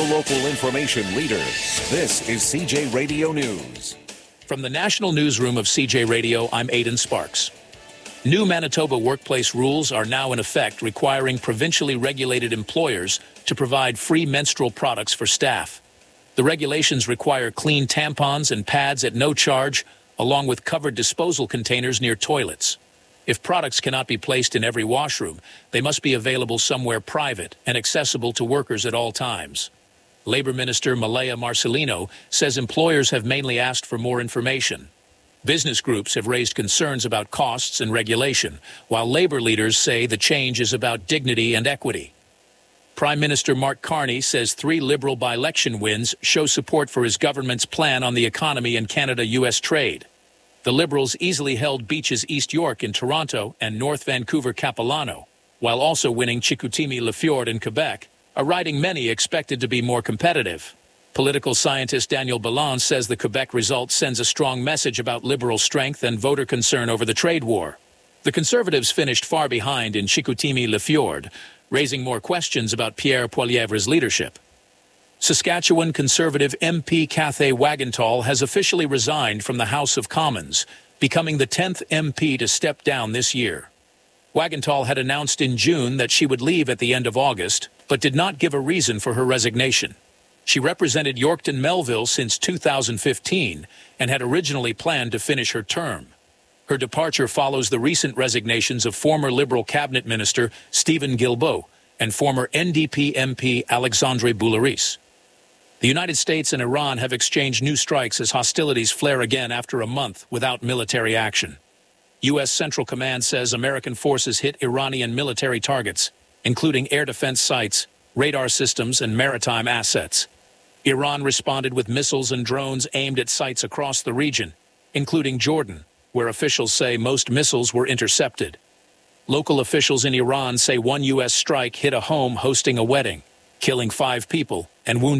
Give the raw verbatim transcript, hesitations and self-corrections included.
hyper-local information leader. This is C J Radio News. From the National Newsroom of C J Radio, I'm Aidan Sparks. New Manitoba workplace rules are now in effect, requiring provincially regulated employers to provide free menstrual products for staff. The regulations require clean tampons and pads at no charge, along with covered disposal containers near toilets. If products cannot be placed in every washroom, they must be available somewhere private and accessible to workers at all times. Labor Minister Malaya Marcelino says employers have mainly asked for more information. Business groups have raised concerns about costs and regulation, while labor leaders say the change is about dignity and equity. Prime Minister Mark Carney says three Liberal by-election wins show support for his government's plan on the economy and Canada-U S trade. The Liberals easily held Beaches East York in Toronto and North Vancouver Capilano, while also winning Chicoutimi-Lefort in Quebec, a riding many expected to be more competitive. Political scientist Daniel Ballon says the Quebec result sends a strong message about Liberal strength and voter concern over the trade war. The Conservatives finished far behind in Chicoutimi-Lefort, raising more questions about Pierre Poilievre's leadership. Saskatchewan Conservative M P Cathay Wagantall has officially resigned from the House of Commons, becoming the tenth M P to step down this year. Wagantall had announced in June that she would leave at the end of August, but did not give a reason for her resignation. She represented Yorkton Melville since two thousand fifteen and had originally planned to finish her term. Her departure follows the recent resignations of former Liberal Cabinet Minister Stephen Guilbeault and former N D P M P Alexandre Boularice. The United States and Iran have exchanged new strikes as hostilities flare again after a month without military action. U S Central Command says American forces hit Iranian military targets, including air defense sites, radar systems, and maritime assets. Iran responded with missiles and drones aimed at sites across the region, including Jordan, where officials say most missiles were intercepted. Local officials in Iran say one U S strike hit a home hosting a wedding, killing five people and wounding